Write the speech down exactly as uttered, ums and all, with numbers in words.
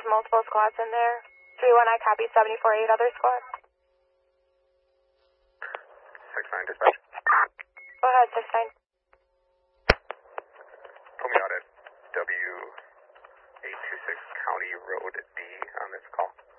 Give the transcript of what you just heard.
there's multiple squads in there. three one, I copy seventy-four eight, other squad. six nine, dispatch. Go ahead, six nine. Put me out at W eight two six County Road D on this call.